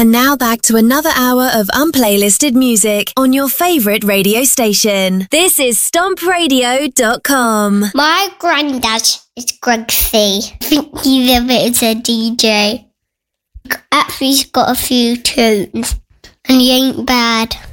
And now back to another hour of unplaylisted music on your favourite radio station. This is StompRadio.com. My granddad is Greg C. I think he's a bit of a DJ. Actually, he's got a few tunes, and he ain't bad.